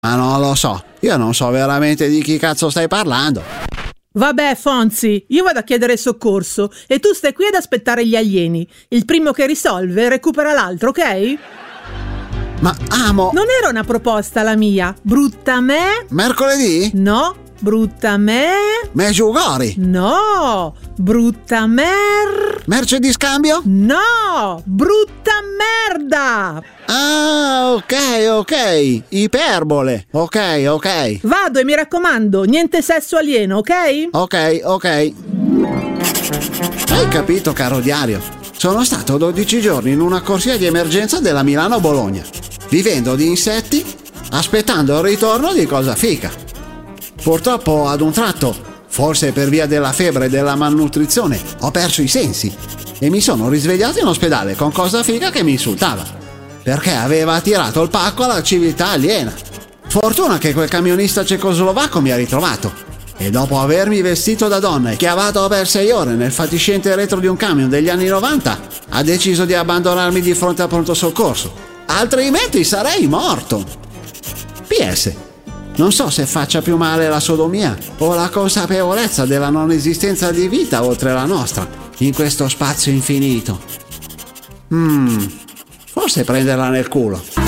Ma non lo so, io non so veramente di chi cazzo stai parlando. Vabbè, Fonzi, io vado a chiedere soccorso e tu stai qui ad aspettare gli alieni. Il primo che risolve recupera l'altro, ok? Ma amo... Non era una proposta la mia. Brutta me? Mercoledì? No. Brutta me? Meggiugori? No. Brutta Merce di scambio? No. Brutta merda. Ah, ok. Iperbole. Ok. Vado e mi raccomando, niente sesso alieno, ok? Ok. Hai capito, caro diario? Sono stato 12 giorni in una corsia di emergenza della Milano-Bologna, vivendo di insetti, aspettando il ritorno di cosa fica. Purtroppo ad un tratto, forse per via della febbre e della malnutrizione, ho perso i sensi e mi sono risvegliato in ospedale con cosa figa che mi insultava, perché aveva tirato il pacco alla civiltà aliena. Fortuna che quel camionista cecoslovacco mi ha ritrovato e dopo avermi vestito da donna e chiavato per 6 ore nel fatiscente retro di un camion degli anni 90, ha deciso di abbandonarmi di fronte al pronto soccorso, altrimenti sarei morto. PS, non so se faccia più male la sodomia o la consapevolezza della non esistenza di vita oltre la nostra in questo spazio infinito. Forse prenderla nel culo.